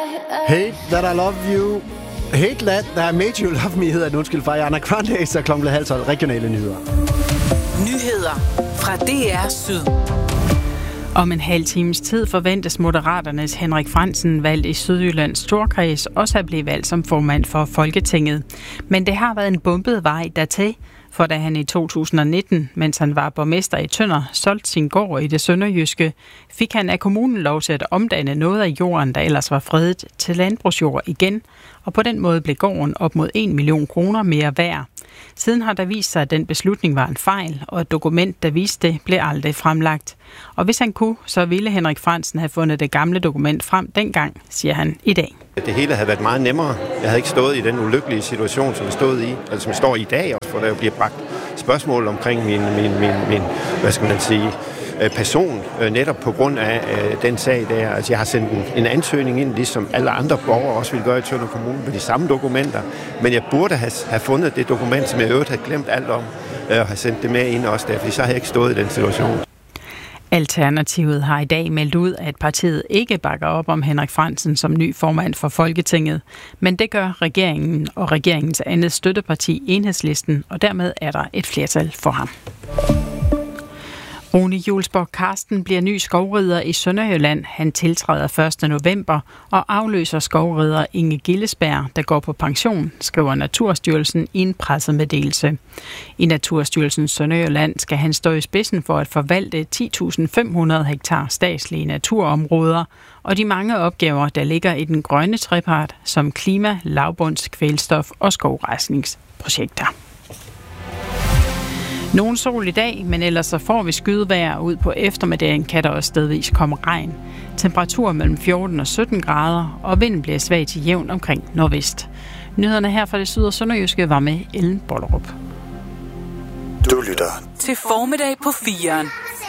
Hate That I Love You. Hate That I Made You Love Me hedder den. Undskyld fra Ariana Grande, så klokken 12:30 regionale nyheder. Nyheder fra DR Syd. Om en halv times tid forventes Moderaternes Henrik Frandsen, valgt i Sydjyllands Storkreds, også at blive valgt som formand for Folketinget. Men det har været en bumpet vej dertil, for da han i 2019, mens han var borgmester i Tønder, solgte sin gård i det sønderjyske, fik han af kommunen lov til at omdanne noget af jorden, der ellers var fredet, til landbrugsjord igen, og på den måde blev gården op mod 1 million kroner mere værd. Siden har der vist sig, at den beslutning var en fejl, og et dokument, der viste det, blev aldrig fremlagt. Og hvis han kunne, så ville Henrik Frandsen have fundet det gamle dokument frem dengang, siger han i dag. Det hele havde været meget nemmere. Jeg havde ikke stået i den ulykkelige situation, som jeg stod i, eller som jeg står i dag, også, for der bliver bragt spørgsmål omkring min hvad skal man sige, person, netop på grund af den sag der. Altså, jeg har sendt en ansøgning ind, ligesom alle andre borgere også ville gøre i Tønder Kommune, med de samme dokumenter. Men jeg burde have fundet det dokument, som jeg i øvrigt havde glemt alt om, og have sendt det med ind også der, fordi så har jeg ikke stået i den situation. Alternativet har i dag meldt ud, at partiet ikke bakker op om Henrik Frandsen som ny formand for Folketinget. Men det gør regeringen og regeringens andet støtteparti Enhedslisten, og dermed er der et flertal for ham. Rune Julesborg Carsten bliver ny skovrider i Sønderjylland. Han tiltræder 1. november og afløser skovrider Inge Gillesberg, der går på pension, skriver Naturstyrelsen i en pressemeddelelse. I Naturstyrelsens Sønderjylland skal han stå i spidsen for at forvalte 10.500 hektar statslige naturområder og de mange opgaver, der ligger i den grønne trepart, som klima, lavbunds, kvælstof og skovrejsningsprojekter. Nogen sol i dag, men ellers så får vi skydevejr. Ud på eftermiddagen kan der også stedvis komme regn. Temperatur mellem 14 og 17 grader, og vinden bliver svag til jævn omkring nordvest. Nyhederne her fra det syd- og sønderjyske var med Ellen Bollerup. Du lytter til Formiddag på 4'eren.